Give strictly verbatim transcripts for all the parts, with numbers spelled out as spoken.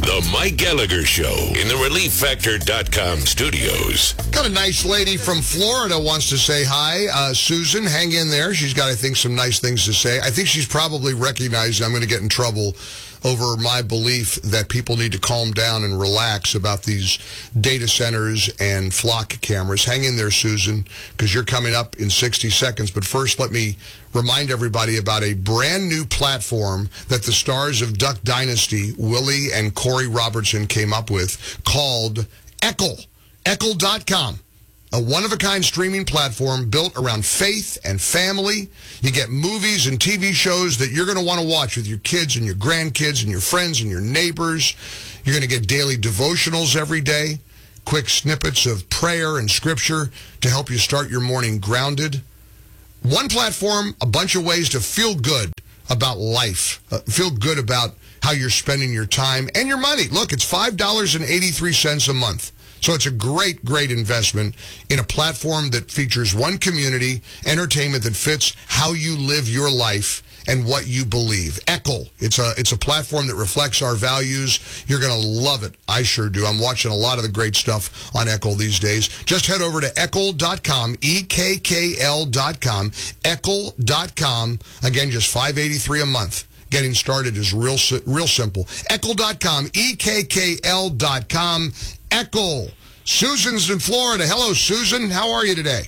The Mike Gallagher Show in the relief factor dot com studios. Got a nice lady from Florida wants to say hi. Uh, Susan, hang in there. She's got, I think, some nice things to say. I think she's probably recognized I'm going to get in trouble over my belief that people need to calm down and relax about these data centers and flock cameras. Hang in there, Susan, because you're coming up in sixty seconds. But first, let me remind everybody about a brand new platform that the stars of Duck Dynasty, Willie and Corey Robertson, came up with called Eccl, Eccl dot com. A one-of-a-kind streaming platform built around faith and family. You get movies and T V shows that you're going to want to watch with your kids and your grandkids and your friends and your neighbors. You're going to get daily devotionals every day, quick snippets of prayer and scripture to help you start your morning grounded. One platform, a bunch of ways to feel good about life, uh, feel good about how you're spending your time and your money. Look, it's five dollars and eighty-three cents a month. So it's a great, great investment in a platform that features one community, entertainment that fits how you live your life and what you believe. Eccl, it's a it's a platform that reflects our values. You're going to love it. I sure do. I'm watching a lot of the great stuff on Eccl these days. Just head over to Eccl dot com, E K K L dot com, Eccl dot com. Again, just five dollars and eighty-three cents a month. Getting started is real real simple. Eccl dot com, E K K L dot com. Eccl. Susan's in Florida. Hello, Susan. How are you today?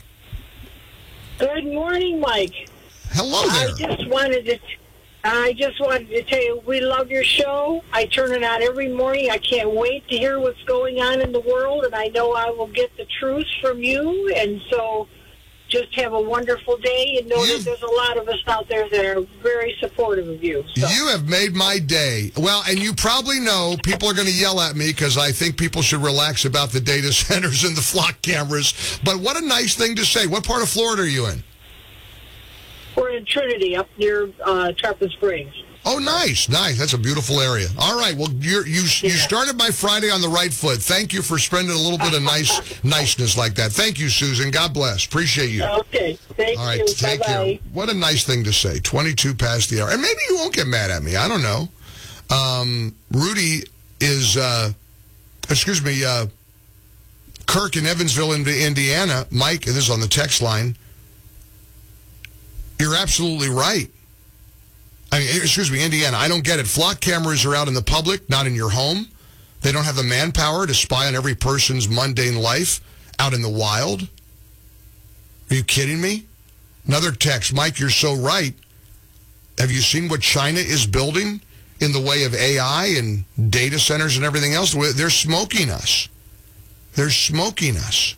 Good morning, Mike. Hello there. I just wanted to, I just wanted to tell you we love your show. I turn it on every morning. I can't wait to hear what's going on in the world, and I know I will get the truth from you. And so, just have a wonderful day, and know You've, that there's a lot of us out there that are very supportive of you. So. You have made my day. Well, and you probably know people are going to yell at me because I think people should relax about the data centers and the flock cameras. But what a nice thing to say. What part of Florida are you in? We're in Trinity, up near uh, Tarpon Springs. Oh, nice, nice. That's a beautiful area. All right, well, you're, you you yeah. started my Friday on the right foot. Thank you for spending a little bit of nice niceness like that. Thank you, Susan. God bless. Appreciate you. Okay, thank All right, you. take Bye-bye. care. What a nice thing to say. twenty-two past the hour. And maybe you won't get mad at me. I don't know. Um, Rudy is, uh, excuse me, uh, Kirk in Evansville, Indiana. Mike, this is on the text line. You're absolutely right. I mean, excuse me, Indiana, I don't get it. Flock cameras are out in the public, not in your home. They don't have the manpower to spy on every person's mundane life out in the wild. Are you kidding me? Another text, Mike, you're so right. Have you seen what China is building in the way of A I and data centers and everything else? They're smoking us. They're smoking us.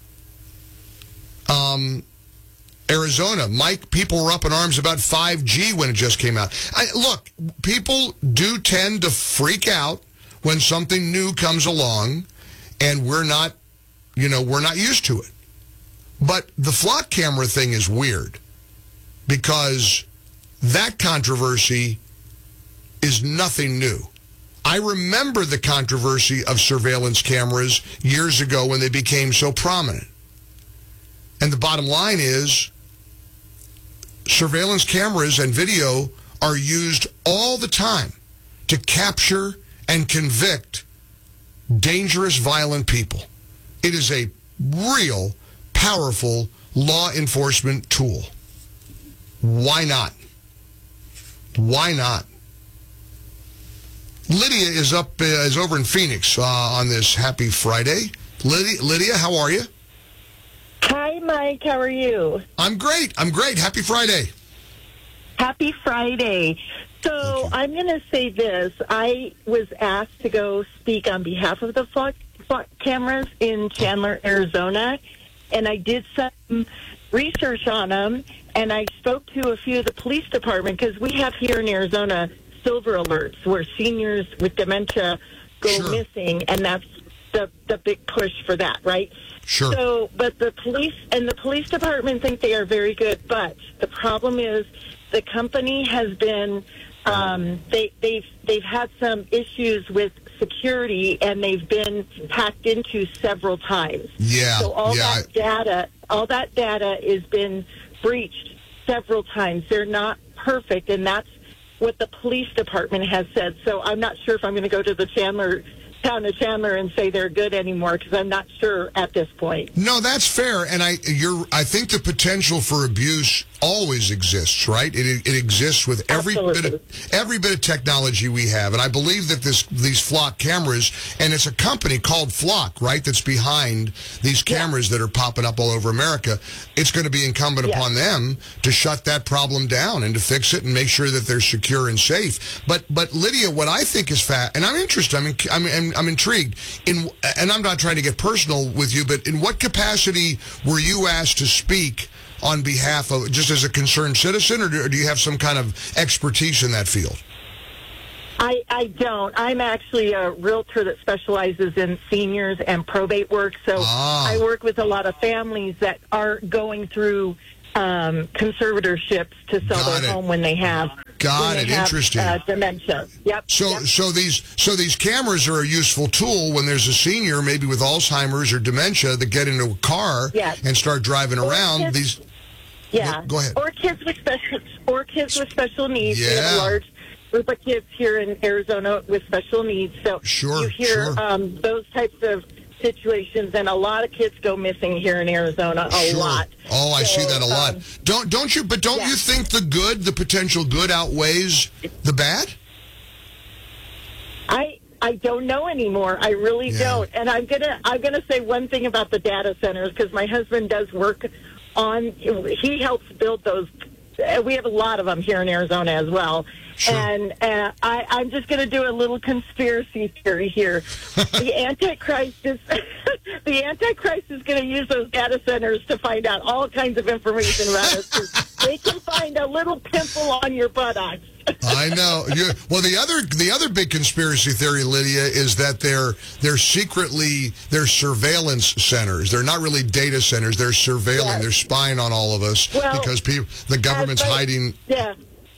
Um... Arizona, Mike, people were up in arms about five G when it just came out. I, look, people do tend to freak out when something new comes along, and we're not, you know, we're not used to it. But the flock camera thing is weird because that controversy is nothing new. I remember the controversy of surveillance cameras years ago when they became so prominent. And the bottom line is, surveillance cameras and video are used all the time to capture and convict dangerous, violent people. It is a real, powerful law enforcement tool. Why not? Why not? Lydia is up, uh, is over in Phoenix uh, on this happy Friday. Lydia, Lydia, how are you? Hi, Mike. How are you? I'm great. I'm great. Happy Friday. Happy Friday. So I'm going to say this. I was asked to go speak on behalf of the flock, flock cameras in Chandler, Arizona, and I did some research on them, and I spoke to a few of the police department because we have here in Arizona silver alerts where seniors with dementia go Sure. missing, and that's the, the big push for that, right? Sure. So, but the police and the police department think they are very good, but the problem is the company has been, um, they, they've, they've had some issues with security, and they've been hacked into several times. Yeah. So all yeah. that data, all that data has been breached several times. They're not perfect, and that's what the police department has said. So I'm not sure if I'm going to go to the Chandler town of Chandler and say they're good anymore, because I'm not sure at this point. No, that's fair, and I you're I think the potential for abuse always exists, right? It it exists with every Absolutely. bit of every bit of technology we have, and I believe that this these Flock cameras, and it's a company called Flock, right, that's behind these cameras yeah. that are popping up all over America. It's going to be incumbent yeah. upon them to shut that problem down and to fix it and make sure that they're secure and safe. But but Lydia, what I think is fat, and I'm interested. I mean, I'm I'm, I'm intrigued in, and I'm not trying to get personal with you, but in what capacity were you asked to speak on behalf of, just as a concerned citizen, or do, or do you have some kind of expertise in that field? I, I don't. I'm actually a realtor that specializes in seniors and probate work, so ah. I work with a lot of families that are going through um, conservatorships to sell Got their it. home when they have Got when they it. have, Interesting. Uh, dementia. Yep. So, yep. so these, so these cameras are a useful tool when there's a senior, maybe with Alzheimer's or dementia, that get into a car yes. and start driving or around. Kids, these, yeah. Go, go ahead. Or kids with special, or kids with special needs. Yeah. We have a large group of kids here in Arizona with special needs. So sure, you hear sure. um, those types of situations, and a lot of kids go missing here in Arizona. A sure. lot. Oh, I so, see that a lot. Um, don't don't you? But don't yeah. you think the good, the potential good, outweighs the bad? I I don't know anymore. I really Yeah. don't. And I'm gonna I'm gonna say one thing about the data centers, because my husband does work on. He helps build those. We have a lot of them here in Arizona as well. Sure. And uh, I, I'm just going to do a little conspiracy theory here. The Antichrist is the Antichrist is going to use those data centers to find out all kinds of information about us. 'Cause they can find a little pimple on your buttocks. I know. You, well, the other the other big conspiracy theory, Lydia, is that they're they're secretly they're surveillance centers. They're not really data centers. They're surveilling. Yes. They're spying on all of us well, because people, the government's my, hiding. Yeah.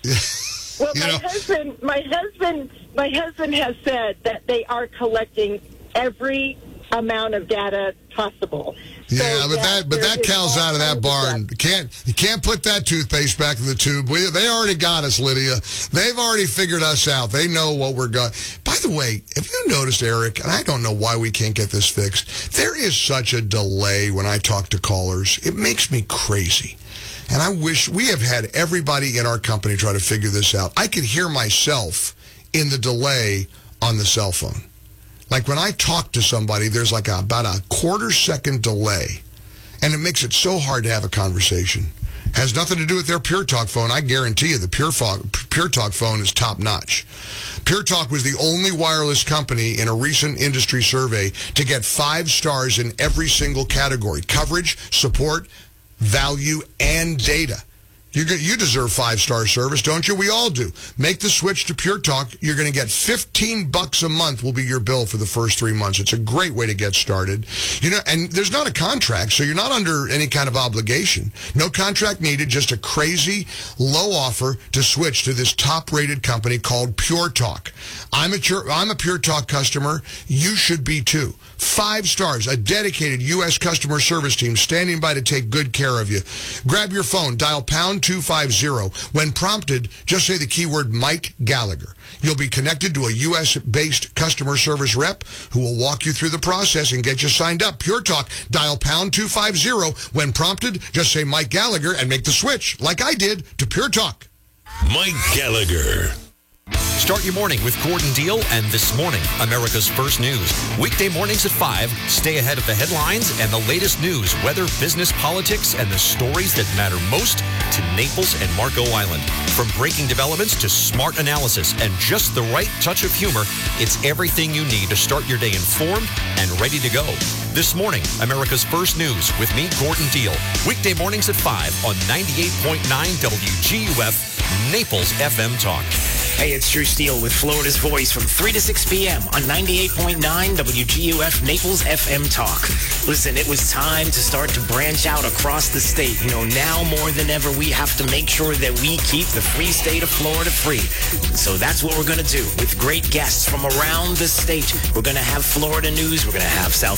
Well, you my know? husband, my husband, my husband has said that they are collecting every amount of data possible. Yeah, so, but yeah, that but there that is cow's all out of that kinds barn. stuff. You can't you can't put that toothpaste back in the tube. We, they already got us, Lydia. They've already figured us out. They know what we're going. By the way, have you noticed, Eric? And I don't know why we can't get this fixed. There is such a delay when I talk to callers. It makes me crazy. And I wish we have had everybody in our company try to figure this out. I could hear myself in the delay on the cell phone. Like when I talk to somebody, there's like a, about a quarter second delay. And it makes it so hard to have a conversation. Has nothing to do with their Pure Talk phone. I guarantee you the Pure, Fo- Pure Talk phone is top notch. Pure Talk was the only wireless company in a recent industry survey to get five stars in every single category: coverage, support, value, and data. You you deserve five-star service, don't you? We all do. Make the switch to Pure Talk. You're going to get fifteen bucks a month will be your bill for the first three months. It's a great way to get started. You know, and there's not a contract, so you're not under any kind of obligation. No contract needed, just a crazy low offer to switch to this top-rated company called Pure Talk. I'm a Pure, I'm a Pure Talk customer. You should be too. Five stars, a dedicated U S customer service team standing by to take good care of you. Grab your phone, dial pound two five zero. When prompted, just say the keyword Mike Gallagher. You'll be connected to a U S-based customer service rep who will walk you through the process and get you signed up. Pure Talk, dial pound two five zero. When prompted, just say Mike Gallagher and make the switch, like I did, to Pure Talk. Mike Gallagher. Start your morning with Gordon Deal and This Morning, America's First News. Weekday mornings at five. Stay ahead of the headlines and the latest news, weather, business, politics, and the stories that matter most to Naples and Marco Island. From breaking developments to smart analysis and just the right touch of humor, it's everything you need to start your day informed and ready to go. This Morning, America's First News with me, Gordon Deal. Weekday mornings at five on ninety-eight point nine W G U F, Naples F M Talk. Hey, it's Drew Steele with Florida's Voice from three to six p.m. on ninety-eight point nine W G U F Naples F M Talk. Listen, it was time to start to branch out across the state. You know, now more than ever, we have to make sure that we keep the free state of Florida free. So that's what we're going to do with great guests from around the state. We're going to have Florida news. We're going to have Southwest Florida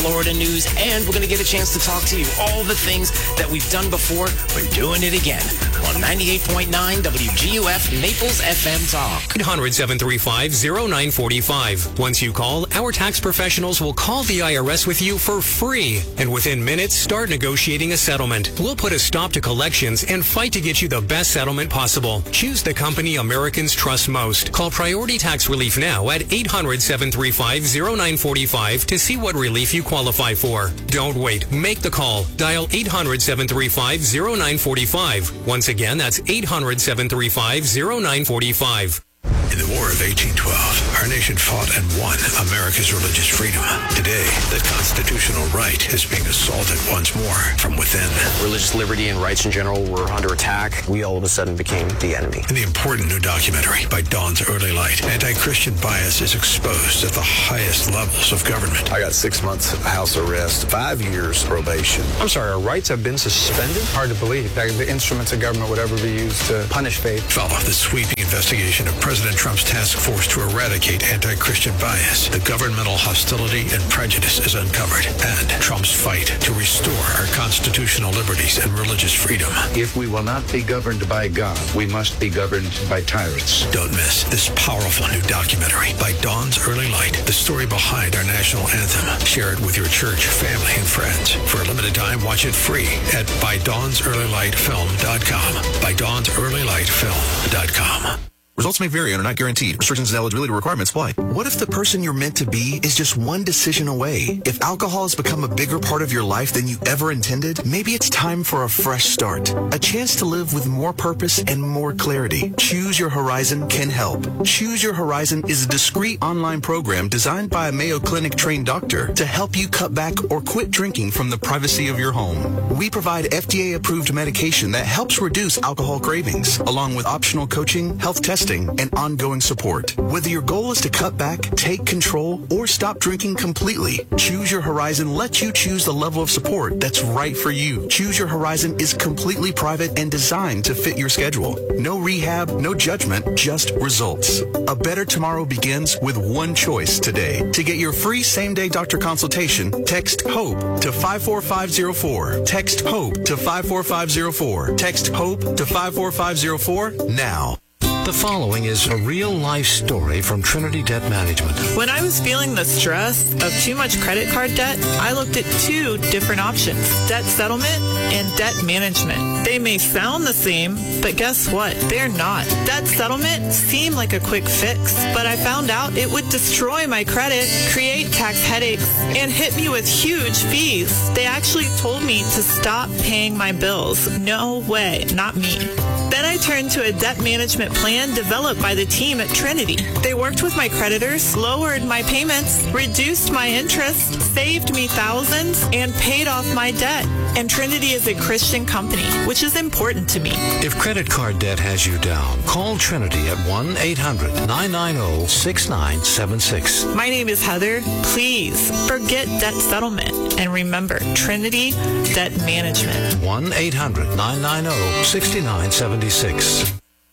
Florida news, and we're going to get a chance to talk to you. All the things that we've done before, we're doing it again on ninety-eight point nine W G U F Naples F M Talk. eight hundred, seven three five, zero nine four five. Once you call, our tax professionals will call the I R S with you for free. And within minutes, start negotiating a settlement. We'll put a stop to collections and fight to get you the best settlement possible. Choose the company Americans trust most. Call Priority Tax Relief now at eight hundred, seven three five, zero nine four five to see what relief you qualify for. Don't wait. Make the call. Dial eight hundred, seven three five, zero nine four five. Once again, that's eight hundred, seven three five, zero nine four five. In the War of eighteen twelve, our nation fought and won America's religious freedom. Today, the constitutional right is being assaulted once more from within. Religious liberty and rights in general were under attack. We all of a sudden became the enemy. In the important new documentary, By Dawn's Early Light, anti-Christian bias is exposed at the highest levels of government. I got six months house arrest, five years probation. I'm sorry, our rights have been suspended? Hard to believe that the instruments of government would ever be used to punish faith. Follow the sweeping investigation of President Trump's task force to eradicate anti-Christian bias. The governmental hostility and prejudice is uncovered, and Trump's fight to restore our constitutional liberties and religious freedom. If we will not be governed by God, we must be governed by tyrants. Don't miss this powerful new documentary, By Dawn's Early Light, the story behind our national anthem. Share it with your church, family, and friends. For a limited time, watch it free at by dawns early light film dot com. by dawns early light film dot com. Results may vary and are not guaranteed. Restrictions and eligibility requirements apply. What if the person you're meant to be is just one decision away? If alcohol has become a bigger part of your life than you ever intended, maybe it's time for a fresh start. A chance to live with more purpose and more clarity. Choose Your Horizon can help. Choose Your Horizon is a discreet online program designed by a Mayo Clinic trained doctor to help you cut back or quit drinking from the privacy of your home. We provide F D A-approved medication that helps reduce alcohol cravings, along with optional coaching, health testing, and ongoing support. Whether your goal is to cut back, take control, or stop drinking completely, Choose Your Horizon lets you choose the level of support that's right for you. Choose Your Horizon is completely private and designed to fit your schedule. No rehab, no judgment, just results. A better tomorrow begins with one choice today. To get your free same-day doctor consultation, text HOPE to five four five zero four. Text HOPE to five four five zero four. Text HOPE to five four five zero four now. The following is a real-life story from Trinity Debt Management. When I was feeling the stress of too much credit card debt, I looked at two different options, debt settlement and debt management. They may sound the same, but guess what? They're not. Debt settlement seemed like a quick fix, but I found out it would destroy my credit, create tax headaches, and hit me with huge fees. They actually told me to stop paying my bills. No way, not me. Then I turned to a debt management plan developed by the team at Trinity. They worked with my creditors, lowered my payments, reduced my interest, saved me thousands, and paid off my debt. And Trinity is a Christian company, which is important to me. If credit card debt has you down, call Trinity at one eight hundred, nine nine zero, six nine seven six. My name is Heather. Please forget debt settlement and remember Trinity Debt Management. one eight hundred, nine nine zero, six nine seven six.